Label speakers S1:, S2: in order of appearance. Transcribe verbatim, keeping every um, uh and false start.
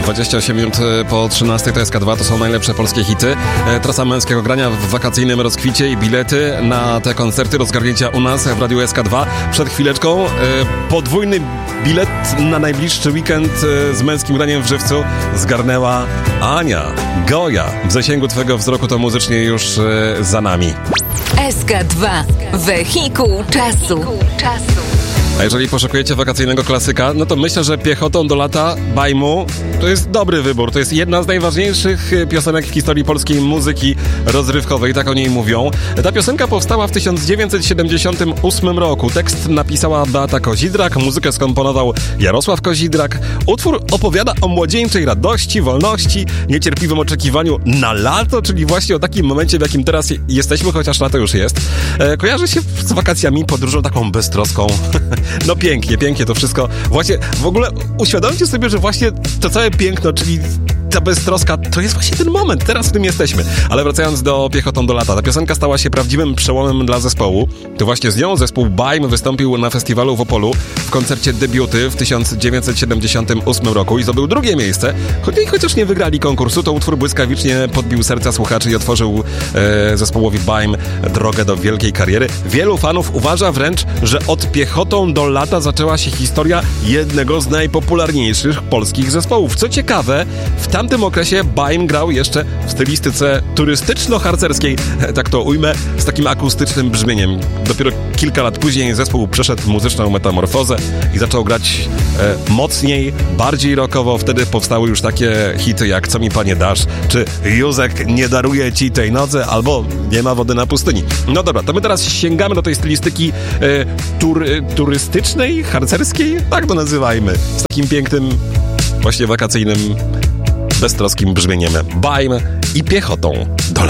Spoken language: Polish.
S1: dwadzieścia osiem minut po trzynastej to S K dwa, to są najlepsze polskie hity. Trasa męskiego grania w wakacyjnym rozkwicie i bilety na te koncerty do zgarnięcia u nas w Radiu S K dwa. Przed chwileczką podwójny bilet na najbliższy weekend z męskim graniem w Żywcu zgarnęła Ania Goja. W zasięgu twojego wzroku to muzycznie już za nami.
S2: S K dwa. Wehikuł czasu.
S1: A jeżeli poszukujecie wakacyjnego klasyka, no to myślę, że Piechotą do lata Bajmu to jest dobry wybór. To jest jedna z najważniejszych piosenek w historii polskiej muzyki rozrywkowej, tak o niej mówią. Ta piosenka powstała w tysiąc dziewięćset siedemdziesiątym ósmym roku. Tekst napisała Beata Kozidrak, muzykę skomponował Jarosław Kozidrak. Utwór opowiada o młodzieńczej radości, wolności, niecierpliwym oczekiwaniu na lato, czyli właśnie o takim momencie, w jakim teraz jesteśmy, chociaż lato już jest. E, kojarzy się z wakacjami, podróżą taką beztroską. No pięknie, pięknie to wszystko. Właśnie, w ogóle uświadomcie sobie, że właśnie to całe piękno, czyli ta beztroska, to jest właśnie ten moment, teraz w tym jesteśmy. Ale wracając do Piechotą do lata, ta piosenka stała się prawdziwym przełomem dla zespołu. To właśnie z nią zespół Bajm wystąpił na festiwalu w Opolu w koncercie Debiuty w tysiąc dziewięćset siedemdziesiątym ósmym roku i zdobył drugie miejsce. Choć, chociaż nie wygrali konkursu, to utwór błyskawicznie podbił serca słuchaczy i otworzył e, zespołowi Bajm drogę do wielkiej kariery. Wielu fanów uważa wręcz, że od Piechotą do lata zaczęła się historia jednego z najpopularniejszych polskich zespołów. Co ciekawe, w tamtym okresie Bajm grał jeszcze w stylistyce turystyczno-harcerskiej, tak to ujmę, z takim akustycznym brzmieniem. Dopiero kilka lat później zespół przeszedł muzyczną metamorfozę i zaczął grać e, mocniej, bardziej rockowo. Wtedy powstały już takie hity jak Co mi panie dasz, czy Józek nie daruje ci tej nocy, albo Nie ma wody na pustyni. No dobra, to my teraz sięgamy do tej stylistyki e, tur, e, turystycznej, harcerskiej, tak to nazywajmy, z takim pięknym, właśnie wakacyjnym, beztroskim brzmieniem Bajm i Piechotą do lata.